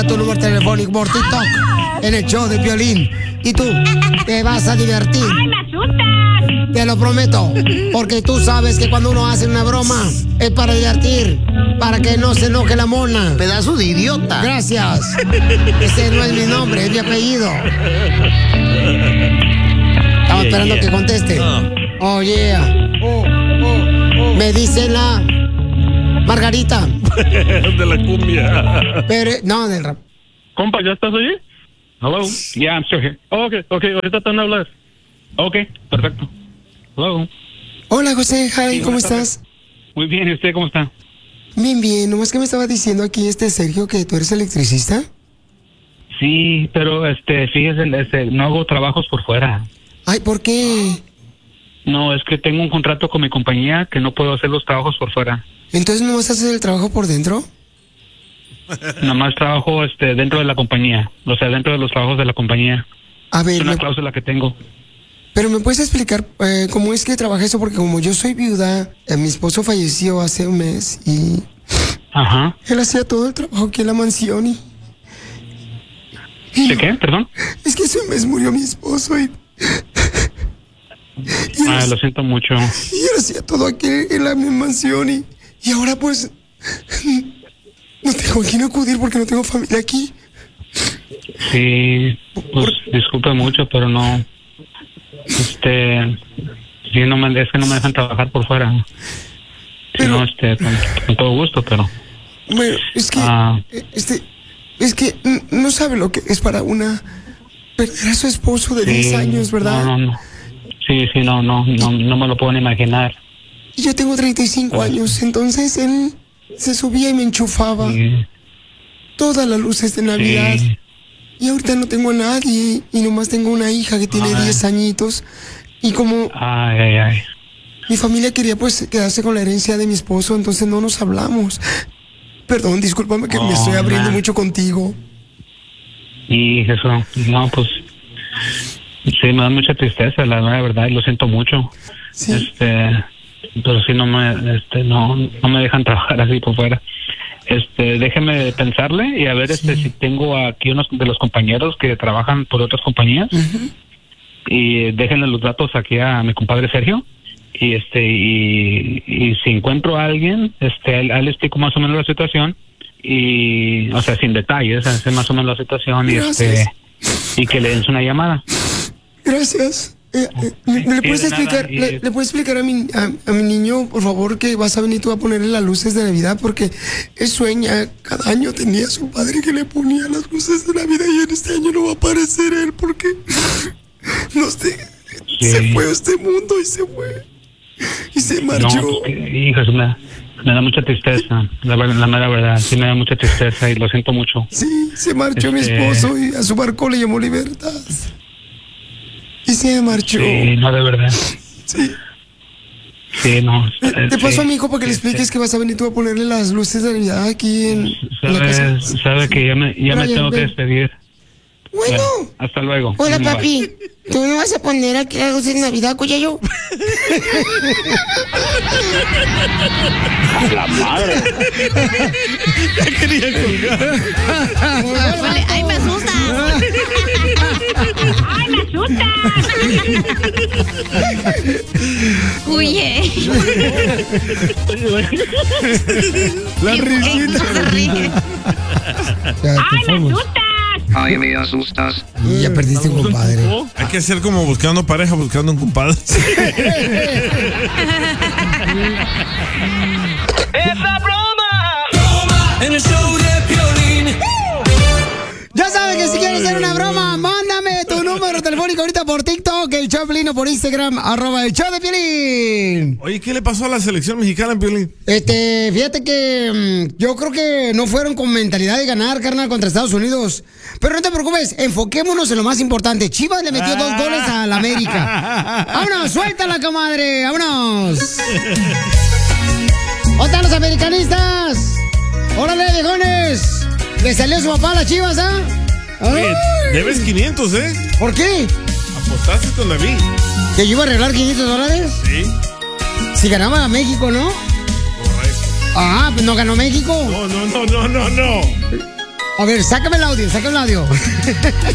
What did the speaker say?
tu número telefónico por TikTok en el show de Piolín. Y tú te vas a divertir. ¡Ay, me asustas! Te lo prometo, porque tú sabes que cuando uno hace una broma es para divertir, para que no se enoje la mona. Pedazo de idiota. Gracias. Ese no es mi nombre, es mi apellido. Estamos esperando que conteste. Oh, yeah. Me dice la Margarita. De la cumbia. Pero, no, del rap. Compa, ¿ya estás ahí? Hello? Yeah, I'm still here. Oh, okay, ahorita te van a hablar. Okay, perfecto. Hello. Hola, José. Hi, Sí, ¿cómo buenas tardes. estás? Muy bien, ¿y usted cómo está? Bien. Nomás que me estaba diciendo aquí Sergio que tú eres electricista. Sí, pero fíjese, no hago trabajos por fuera. Ay, ¿por qué? No, es que tengo un contrato con mi compañía que no puedo hacer los trabajos por fuera. Entonces, ¿no vas a hacer el trabajo por dentro? Nada más trabajo dentro de la compañía, o sea, dentro de los trabajos de la compañía. A ver, Es una cláusula que tengo. pero ¿me puedes explicar cómo es que trabaja eso? Porque como yo soy viuda, mi esposo falleció hace un mes y Ajá. él hacía todo el trabajo aquí en la mansión y ¿De qué? Perdón. es que hace un mes murió mi esposo y Lo siento mucho. y él hacía todo aquí en la mansión y ahora pues no tengo a quién acudir porque no tengo familia aquí. Sí, pues disculpe mucho, pero no. Sí, no es que no me dejan trabajar por fuera. Si no, con todo gusto, pero. Bueno, es que es que no sabe lo que es para una perder a su esposo de 10 años, ¿verdad? No. Sí, no me lo puedo ni imaginar. Y yo tengo 35 años, entonces él se subía y me enchufaba todas las luces de Navidad. Sí. Y ahorita no tengo a nadie y nomás tengo una hija que tiene 10 añitos. Y como mi familia quería pues quedarse con la herencia de mi esposo, entonces no nos hablamos. Perdón, discúlpame que me estoy abriendo mucho contigo. Y eso, no, pues sí, me da mucha tristeza, la verdad, y lo siento mucho. Sí. Pero sí no me dejan trabajar así por fuera. Déjeme pensarle y a ver si tengo aquí unos de los compañeros que trabajan por otras compañías. Y déjenle los datos aquí a mi compadre Sergio. Y y si encuentro a alguien, a él le explico más o menos la situación y, o sea, sin detalles, sé más o menos la situación y que le den una llamada. Gracias. ¿Le puedes explicar, le puedes explicar a mi niño, por favor, que vas a venir tú a ponerle las luces de Navidad? Porque él sueña, cada año tenía su padre que le ponía las luces de Navidad y en este año no va a aparecer él porque se fue a este mundo y se fue. Y se marchó. No, hijas, me da mucha tristeza, la mera verdad, sí me da mucha tristeza y lo siento mucho. Sí, se marchó mi esposo y a su barco le llamó Libertad. Y se marchó. Sí, no, de verdad. Sí. Sí, no. Te paso a mi hijo para que le expliques que vas a venir tú a ponerle las luces de Navidad aquí en la casa. Sabe que ya me tengo que despedir. Bueno. Hasta luego. Hola, papi. ¿Tú no vas a poner aquí las luces de Navidad, Cuyayo? ¡A la madre! Ya quería colgar. ¡Ay, me asustas! ¡Ay, me asustas! ¡Huye! La risita. ¡Ay, me asustas! Ay, me asustas. Y ya perdiste un compadre. Hay que hacer como buscando pareja, buscando un compadre. ¡Esa broma! En el show de Piolín. Ya sabes que si quieres hacer una broma, mándame tu número telefónico ahorita por TikTok, el show de Piolín, o por Instagram, @el show de Piolín. Oye, ¿qué le pasó a la selección mexicana, Piolín? Fíjate que yo creo que no fueron con mentalidad de ganar, carnal, contra Estados Unidos. Pero no te preocupes, enfoquémonos en lo más importante. Chivas le metió 2 goles a la América. ¡Vámonos, suéltala, comadre! ¡Vámonos! ¿Dónde están los americanistas? ¡Órale, viejones! ¿Le salió su papá a las Chivas, ah? Oye, debes 500, ¿eh? ¿Por qué? Apostaste con David. ¿Que yo iba a arreglar $500? Sí. Si ganaba México, ¿no? Correcto. Ah, pues no ganó México. No. A ver, sácame el audio.